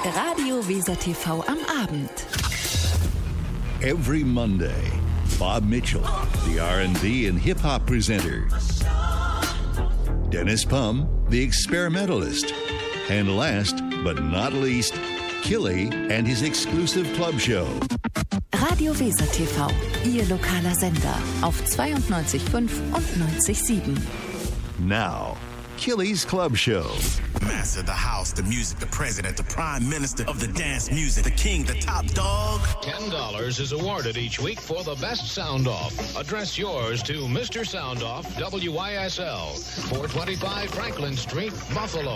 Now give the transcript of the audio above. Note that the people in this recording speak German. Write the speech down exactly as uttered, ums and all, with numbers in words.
Radio Weser T V am Abend. Every Monday, Bob Mitchell, the R and B and hip-hop presenter. Dennis Pum, the experimentalist. And last but not least, Killy and his exclusive club show. Radio Weser T V, Ihr lokaler Sender auf zweiundneunzig Komma fünf und neunzig Komma sieben. Now, Killy's Club Show. Master of the house, the music, the president, the prime minister of the dance music, the king, the top dog. ten dollars is awarded each week for the best sound-off. Address yours to Mister Sound-Off, W I S L, four twenty-five Franklin Street, Buffalo.